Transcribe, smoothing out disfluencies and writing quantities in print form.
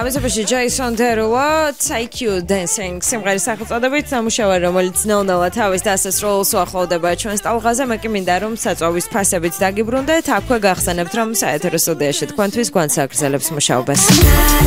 გამოსებაში Jason Derulo, Take You Dancing სიმღერის სახელწოდებით სამუშაო რომელიც ნელ-ნელა თავის დასასრულს უახლოვდება ჩვენს ტალღაზე, მე კი მინდა რომ საწვავის ფასებით დაგიბრუნდეთ, აქვე გახსენებთ რომ საეთერო სტუდიაში თქვენთვის გვანსაკრძელებს მუშაობას.